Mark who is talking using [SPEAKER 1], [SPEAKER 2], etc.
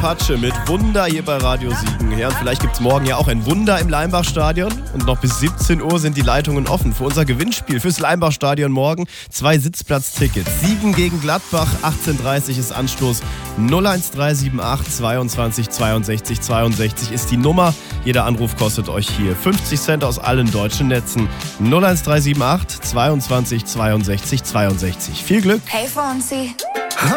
[SPEAKER 1] Apache mit Wunder hier bei Radio Siegen. Ja, und vielleicht gibt es morgen ja auch ein Wunder im Leimbachstadion. Und noch bis 17 Uhr sind die Leitungen offen für unser Gewinnspiel fürs Leimbachstadion morgen. 2 Sitzplatztickets. Siegen gegen Gladbach, 18:30 ist Anstoß. 01378 22 62 62 ist die Nummer. Jeder Anruf kostet euch hier 50 Cent aus allen deutschen Netzen. 01378 22 62 62. Viel Glück!
[SPEAKER 2] Hey Fonzie.